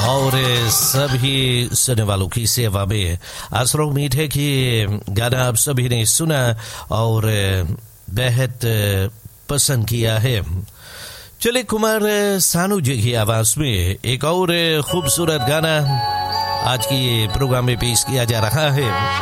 और सभी सुनने वालों की सेवा में आशा उम्मीद है कि गाना आप सभी ने सुना और बेहद पसंद किया है। चलिए कुमार सानू जी की आवाज में एक और खूबसूरत गाना आज की प्रोग्राम में पेश किया जा रहा है।